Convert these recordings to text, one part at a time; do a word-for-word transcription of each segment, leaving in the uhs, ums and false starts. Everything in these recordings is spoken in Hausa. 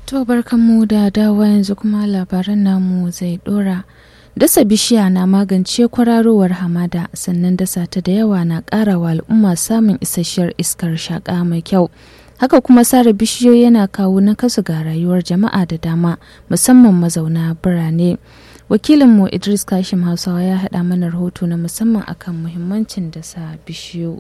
To barkanmu da dawa yanzu kuma labaran namu zai dora. Dasa bishiya na magance kwararowar hamada, sannan dasa ta da yawa na ƙara wa al'umma samun isasshiyar iskar shaƙa mai kyau. Haka kuma sare bishiyoyi yana kawo nakasu ga rayuwar jama'a da dama, musamman mazauna birane. Wakilinmu Idris Kashim Hausawa ya haɗa mana rahoto na musamman akan muhimmancin dasa bishiyu.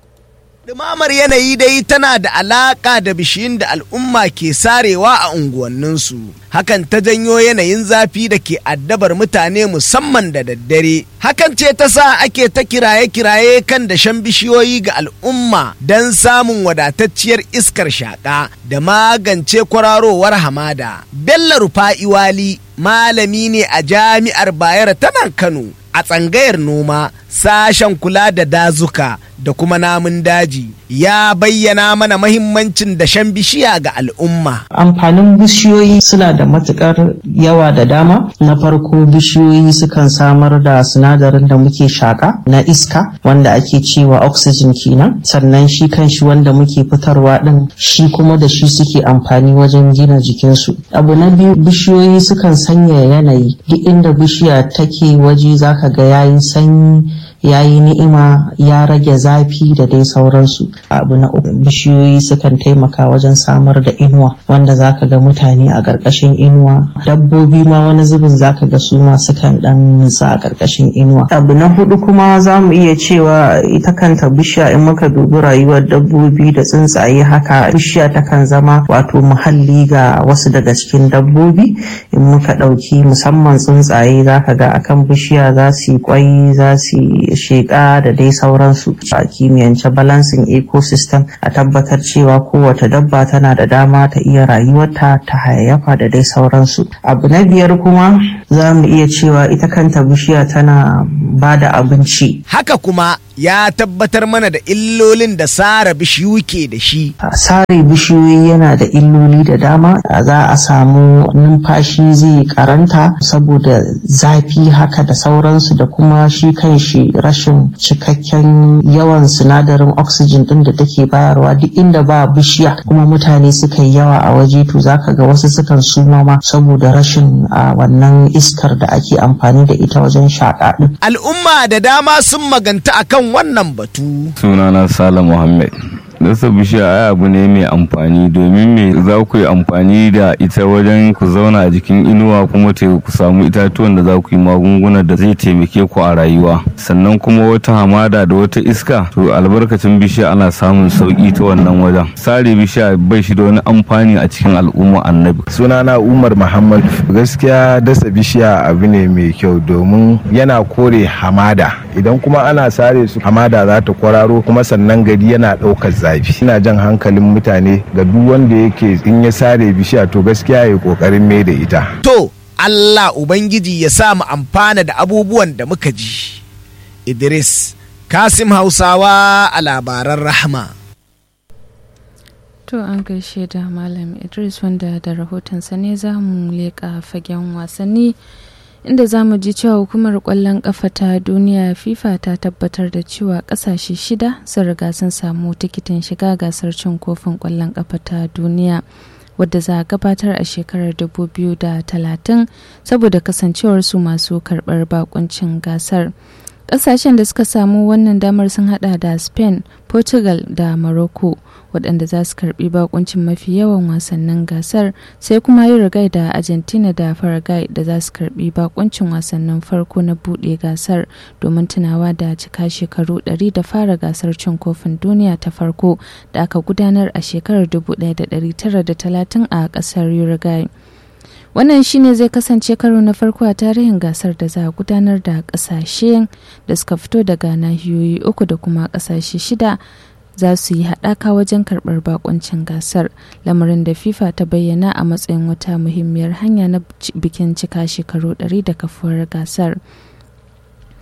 Dumamar yanayi dai tana da alaƙa da bishiyun da al'umma ke sarewa a unguwanninsu. Hakan ta janyo yanayin zafi da ke addabar mutane musamman da daddare. Hakan ce ta sa ake ta kiraye-kiraye kan dashen bishiyoyi ga al'umma don samun wadatacciyar iskar shaƙa da magance kwararowar hamada. Bello Rufa'i Wali malami ne a Jami'ar Bayero ta nan Kano a tsangayar noma, sashen kula da dazuka da kuma namun daji, ya bayyana mana mahimmancin dashen bishiya ga al'umma. Amfanin bishiyoyi suna da matukar yawa da dama. Na farko, bishiyoyi sukan samar da sinadarin da muke shaka na iska wanda ake cewa oxygen kenan, sannan shi kanshi wanda muke fitarwa din shi kuma da shi suke amfani wajen gina jikinsu. Abu na biyu, bishiyoyi sukan sanya yanayi. Duk inda bishiya take waje zaka ga yayi sanyi, yayi ni'ima, ya rage zafi da dai sauransu. Abu na uku, bishiyoyi sukan taimaka wajen samar da inuwa wanda zaka ga mutane a ƙarƙashin inuwa, dabbobi ma wani zubin zaka ga su ma sukan dan nutsa a ƙarƙashin inuwa. Abu na hudu kuma zamu iya cewa ita kanta bishiya, in muka dubi rayuwar dabbobi da tsuntsaye haka, bishiya takan zama wato muhalli ga wasu daga cikin dabbobi. In muka ɗauki musamman tsuntsaye zaka ga akan bishiya za su yi kwai, za su yi sheƙa da dai sauransu. A kimiyyance balancing ecosystem, a tabbatar cewa kowace dabba tana da dama ta iya rayuwarta, ta hayayyafa da dai sauransu. Abu na biyar kuma za mu iya cewa ita kanta bishiya tana ba da abinci. Haka kuma ya tabbatar mana da illolin da sare bishiyu ke da shi. Sare bishiyoyi yana da illoli da dama. Za a samu numfashi zai karanta saboda zafi haka da sauransu, da kuma shi kan shi rashin cikakken yawan sinadarin oxygen din da take bayarwa. Duk inda ba bishiya kuma mutane suka yi yawa a waje, to zaka ga wasu sukan suma ma saboda rashin a wannan iskar da ake amfani da ita wajen shaƙa din. Al'umma da dama sun maganta akan wannan batu. Sunana Sala Muhammad. Dasa bishiya ai abu ne mai amfani, domin me za ku yi amfani da ita wajen ku zauna a jikin inuwa, kuma ku samu itatuwan da za ku yi magunguna da zai taimake ku a rayuwa. Sannan kuma wata hamada da wata iska, to albarkacin bishiya ana samun sauki ta wannan wajen. Sare bishiya bai shi da wani amfani a cikin al'umma annabi. Sunana Umar Muhammad. Gaskiya dasa bishiya abu ne mai kyau domin yana kore hamada. Idan kuma ana sare su, hamada za ta kwararo, kuma sannan gari yana ɗaukar zafi. Ina jan hankalin mutane ga duk wanda yake in ya sare bishiya, to gaskiya ya kokarin mai da ita. To Allah Ubangiji ya sa mu amfana da abubuwan da muka ji. Idris Kasim Hausawa a labaran Rahma. To an gaishe da Malam Idris, wanda da rahotonsa ne za mu leƙa fagen wasanni, inda za mu ji cewa hukumar ƙwallon ƙafa ta duniya FIFA ta tabbatar da cewa ƙasashe shida sun riga sun samu tikitin shiga gasar cin kofin ƙwallon ƙafa ta duniya, wadda za a gabatar a shekarar dubu biyu da talatin saboda kasancewarsu masu karɓar bakuncin gasar. Ƙasashen da suka samu wannan damar sun hada da Spain, Portugal da Morocco, waɗanda za su karɓi bakuncin mafi yawan wasannin gasar, sai kuma Uruguay da Argentina da Paraguay da za su karɓi bakuncin wasannin farko na buɗe gasar, domin tunawa da cika shekaru ɗari da fara gasar cin kofin duniya ta farko da aka gudanar a shekarar dubu ɗaya da ɗari tara da talatin a ƙasar Uruguay. Wannan shine zai kasance karo na farko a tarihin gasar da za a gudanar da ƙasashen da suka fito daga nahiyoyi uku da kuma ƙasashe shida za su yi haɗaka wajen karɓar bakuncin gasar, lamarin da FIFA ta bayyana a matsayin wata muhimmiyar hanya na bikin cika shekaru ɗari da kafuwar gasar.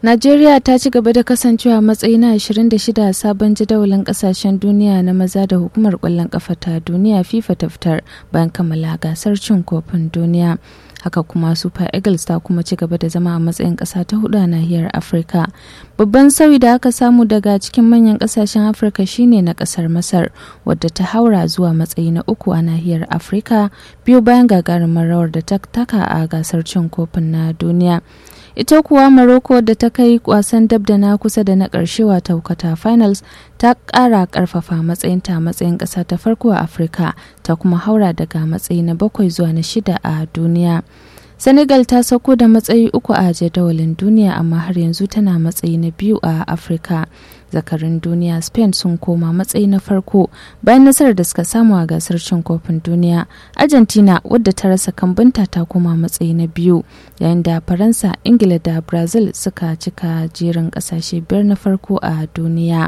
Najeriya ta ci gaba da kasancewa matsayi na ashirin da shida a sabon jadawalin kasashen duniya na maza da hukumar kwallon kafa ta duniya FIFA ta fitar bayan kammala gasar cin kofin duniya. Haka kuma Super Eagles ta kuma ci gaba da zama a matsayin ƙasa ta hudu a nahiyar Afirka. Babban sauyi da aka samu daga cikin manyan ƙasashen Afirka shine na ƙasar Masar, wadda ta haura zuwa matsayi na uku a nahiyar Afirka biyu bayan gagarumar rawar da ta taka a gasar cin kofin na duniya. Ita kuwa Morocco da ta kai wasan dab da na kusa da na ƙarshe wata kwata finals ta ƙara ƙarfafa matsayinta a matsayin ƙasa ta farko a Afirka, ta kuma haura daga matsayi na bakwai zuwa na shida a duniya. Senegal ta sauko da matsayi uku a jadawalin duniya amma har yanzu tana matsayi na biyu a Afirka. Zakarin duniya Spain sun koma matsayi na farko bayan nasarar da suka samu a gasar cin kofin duniya. Argentina wadda ta rasa kambunta ta koma matsayi na biyu, yayin da Faransa, Ingila da Brazil suka cika jerin kasashe biyar na farko a duniya.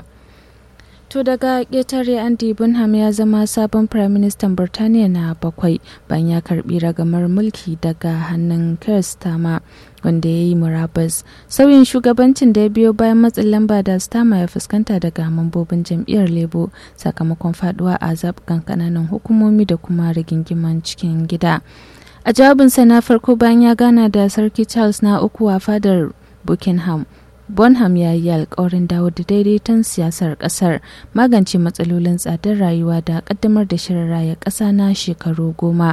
To daga ƙetare Andy Burnham ya zama sabon Prime Minister Birtaniya na bakwai bayan ya karbi ragamar mulki daga hannun Keir Starmer wanda ya yi murabus. Sauyin shugabancin da ya biyo bayan matsin lamba da Starmer ya fuskanta daga mambobin jam'iyyar Labour sakamakon faduwa a zaɓukan ƙananan hukumomi da kuma rigingiman cikin gida. A jawabinsa na farko bayan ya gana da Sarki Charles na uku a fadar Buckingham, Bonham ya yi alkawarin dawo da daidaiton siyasar kasar, magance matsalolin tsadar rayuwa da kaddamar da shirin raya kasa na shekaru goma.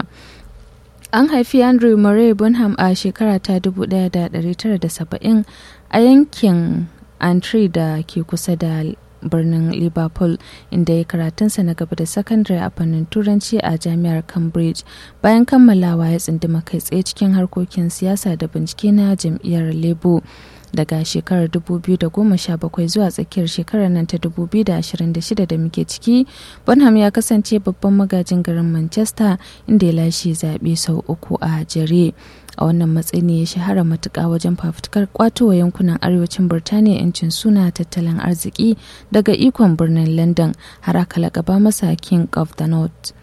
An haifi Andrew Murray Bonham a shekara ta dubu ɗaya da ɗari tara da saba'in a yankin Antrim da ke kusa da birnin Liverpool, inda ya karatunsa na gaba da sakandare a fannin turanci a jami'ar Cambridge. Bayan kammalawa ya tsunduma kai tsaye cikin harkokin siyasa da bincike na jam'iyyar Labour. Daga shekarar dubu biyu da goma sha bakwai zuwa tsakiyar shekarar nan ta dubu biyu da ashirin da shida da muke ciki, Bonham ya kasance babban magajin garin Manchester, inda ya lashe zaɓe sau uku a jere. A wannan matsayi ne ya shahara matuƙa wajen fafutukar kwatowa yankunan arewacin Birtaniya 'yancin suna tattalin arziki daga ikon birnin London, har aka laƙaba masa King of the North.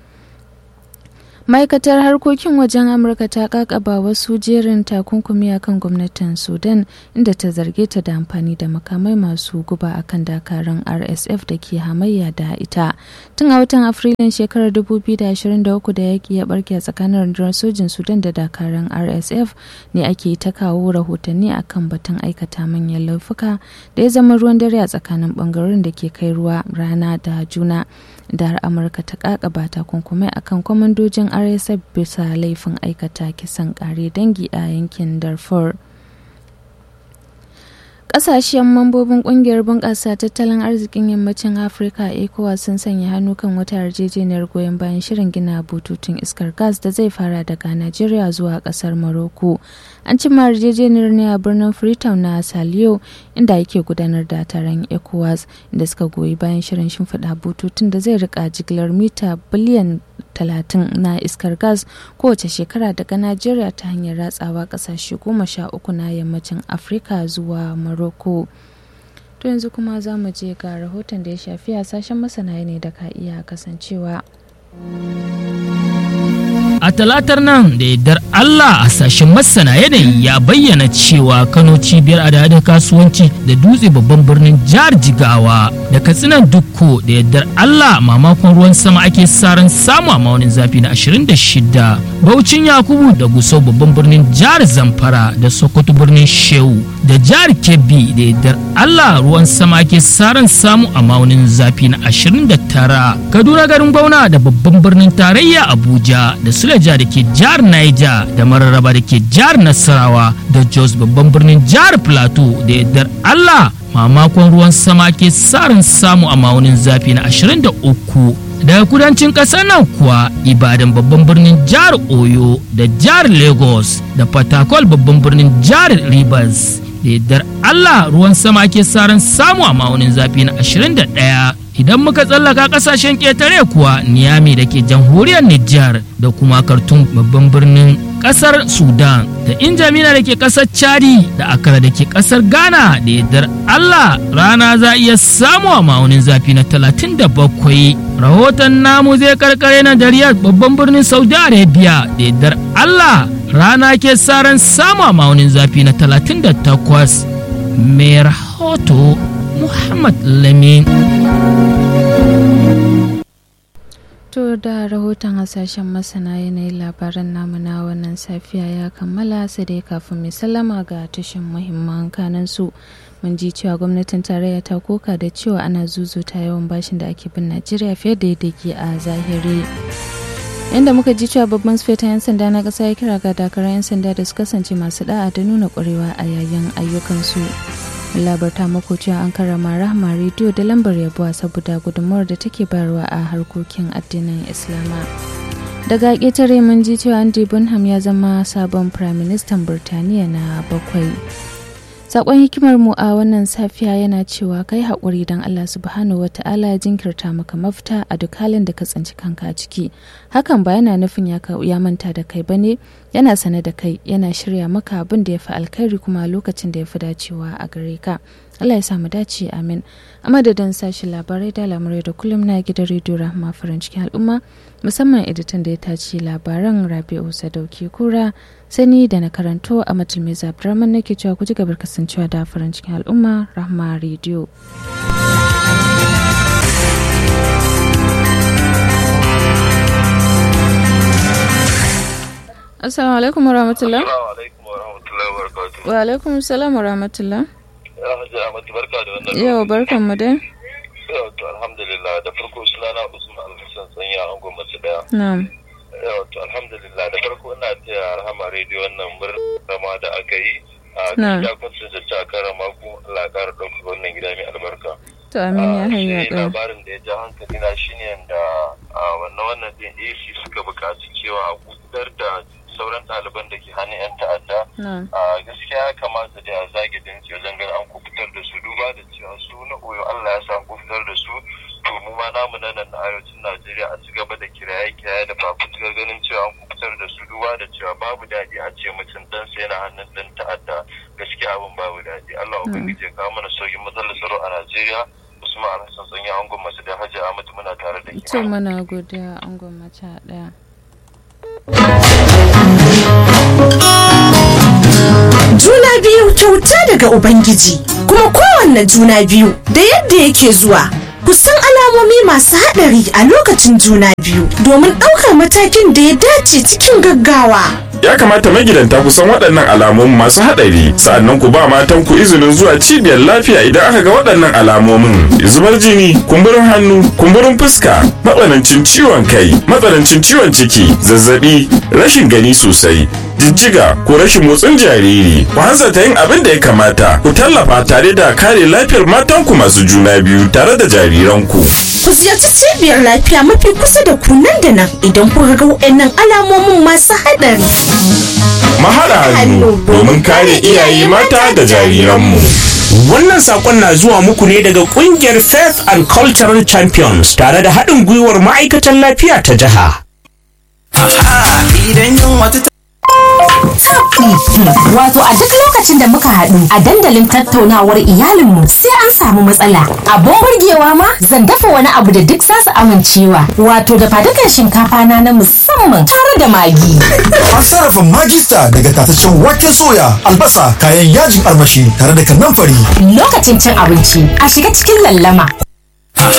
Ma'aikatar harkokin wajen Amurka ta kakaba wasu jerin takunkumi akan gwamnatin Sudan, inda ta zarge ta da amfani da makamai masu guba akan dakarun R S F da ke hamayya da ita. Tun a watan Afrilun shekarar dubu biyu da ashirin da uku da yaƙi ya barke a tsakanin rundunar sojin Sudan da dakarun R S F ne ake ta kawo rahotanni akan batun aikata manyan laifuka da ya zama ruwan dare a tsakanin bangarorin da ke kai ruwa rana da juna. Da har Amurka ta kakaba takunkumai akan kwamandojin R S F bisa laifin aikata kisan kare dangi a yankin Darfur. Ƙasashen mambobin ƙungiyar bunƙasa tattalin arzikin yammacin Afirka ECOWAS sun sanya hannu kan wata yarjejeniyar goyon bayan shirin gina bututun iskar gas da zai fara daga Najeriya zuwa ƙasar Morocco. An cimma yarjejeniyar ne a birnin Freetown na Saliyo, inda yake gudanar da taron ECOWAS, inda suka goyi bayan shirin shimfiɗa bututun da zai rika jigilar mita biliyan talatin na iskar gas kowace shekara daga Najeriya ta hanyar ratsawa ƙasashe goma sha uku na yammacin Afirka zuwa Morocco. To yanzu kuma za mu je ga rahoton da ya shafi hasashen masana ne da ka iya kasancewa. A talatar nan da yardar Allah a sashen masana yanayi ya bayyana cewa Kano cibiyar adadin kasuwanci da Dutse babban birnin jihar Jigawa da Katsinan Dukko da yardar Allah mamakon ruwan sama ake saran samu a maunin zafi na ashirin da shida. Baucin Yakubu da Gusau babban birnin jihar Zamfara da Sokoto birnin Shehu da jihar Kebbi da yardar Allah ruwan sama ake saran samu a maunin zafi na ashirin da tara. Kaduna garin Gwauna da babban birnin tarayya Abuja da Suleja da ke jihar Niger da Mararaba da ke jihar Nasarawa da Jos babban birnin jihar Plateau da yardar Allah mamakon ruwan sama ke sarin samu a maunin zafi na ashirin da uku. Daga kudancin ƙasar nan kuwa Ibadan babban birnin jihar Oyo da jihar Lagos da Port Harcourt babban birnin jihar Rivers da yardar Allah ruwan sama ke sarin samu a maunin zafi na ashirin da ɗaya. Idan muka tsallaka kasashen ƙetare kuwa Niamey da ke jamhuriyar Nijar da kuma Khartoum babban birnin kasar Sudan da Injamina da ke kasar Chadi da Accra da ke kasar Ghana da yardar Allah rana za iya samu a ma'aunin zafi na talatin da bakwai. Rahoton namu zai karkare na da Riyadh babban birnin Saudi Arabia da yardar Allah rana ke saran samu a ma'aunin zafi na talatin da takwas. mai rahoto Muhammad Lamin. To da rahoton hasashen masana yanayin labaran namu na wannan safiya ya kammala, sai dai kafin mai sallama ga tashin muhimman kanan su. Mun ji cewa gwamnatin tarayya ta koka da cewa ana zuzuta yawan bashin da ake bin Najeriya fiye da yadda ke a zahiri. Yanda muka ji cewa babban sufetan 'yan sanda na ƙasa ya kira ga dakarar 'yan sanda da su kasance masu da'a da nuna ƙwarewa a yayin ayyukansu. Labarta mako cewa an karama Rahma rediyo da lambar yabuwa saboda gudunmawar da take bayarwa a harkokin addinin Islama. Daga ƙetare mun ji cewa Andy Burnham ya zama sabon Firaministan Birtaniya na bakwai. Sakon hikimar mu a wannan safiya yana cewa kai haƙuri don Allah subhanahu wata'ala ya jinkirta maka mafita a duk halin da ka tsinci kanka a ciki. Hakan ba yana nufin ya manta da kai bane, yana sane da kai, yana shirya maka abin da ya fi alkhairi kuma lokacin da ya fi dacewa a gare ka. Allah ya samu dace, amin. A madadin sashen labarai da lamurai da kullum na gidan rediyo Rahma farin cikin al'umma, musamman editan da ya tace labaran Rabi'u Sadauki Kura, sani da na karanto a Matulmiza Abdurrahman nake cewa ku ji gabar kasancewa da farin cikin al'umma Rahma rediyo. Assalamu alaikum wa rahmatullah. Assalamu alaikum wa rahmatullah wa barakatuh. Wa alaikum assalam wa rahmatullah. Ya Hajji Ahmad barka da wannan. Yau barkan mu dai. Yau to alhamdulillah da farko sunana Usman Al-Hassan Sanya an goma su daya. Na'am. Yau to alhamdulillah da farko ina taya Rahama Radio wannan murna da aka yi. Na'am. A kun sun ta karama ku Allah ya kara dauka wannan gida mai albarka. To amin ya hayya ka. Labarin da ya ja hankali na shine yanda wannan wannan din A C suka buƙaci cewa a gudar da sauran ɗaliban da ke hannun 'yan ta'adda a gaskiya ya kamata da ya zage dinci wajen ganin an kubutar da su, duba da cewa su na koyo Allah ya sa an kubutar da su, to mu ma namu nan na arewacin Najeriya a ci gaba da kiraye-kiraye da fafutukar ganin cewa an kubutar da su, duba da cewa babu daɗi a ce mutum dan sai na hannun ɗan ta'adda, gaskiya abin babu daɗi. Allah ubangiji ya kawo mana sauƙin matsalar tsaro a Najeriya. Usman Alhassan Sanya angon mace da Hajji Ahmad muna tare da ki. To muna godiya angon mace ɗaya. Juna biyu kyauta daga Ubangiji, kuma kowanne juna biyu da yadda yake zuwa. Ku san alamomi masu haɗari a lokacin juna biyu domin ɗaukar matakin da ya dace cikin gaggawa. Ya kamata magidanta ku san waɗannan alamomin masu haɗari, sa'annan ku ba matan ku izinin zuwa cibiyar lafiya idan aka ga waɗannan alamomin: zubar jini, kumburin hannu, kumburin fuska, matsanancin ciwon kai, matsanancin ciwon ciki, zazzabi, rashin gani sosai, jijjiga ko rashin motsin jariri. Ku hanzarta yin abin da ya kamata, ku tallafa tare da kare lafiyar matanku masu juna biyu tare da jariranku. Ku ziyarci cibiyar lafiya mafi kusa da ku nan da nan idan kuka ga waɗannan alamomin masu haɗari. Mahaɗa hannu domin kare iyaye mata da jariranmu. Wannan sakon na zuwa muku ne daga ƙungiyar Faith and Cultural Champions tare da haɗin gwiwar ma'aikatan lafiya ta jiha. Idan yin wata Wato a duk lokacin da muka haɗu a dandalin tattaunawar iyalinmu sai an samu matsala. Abun burgewa ma zan dafa wani abu da duk zasu amincewa. Wato da fadukan shinkafa na na musamman tare da magi. An sarrafa magista daga tataccen waken soya, albasa, kayan yajin armashi tare da kanamfari. Lokacin cin abinci a shiga cikin lallama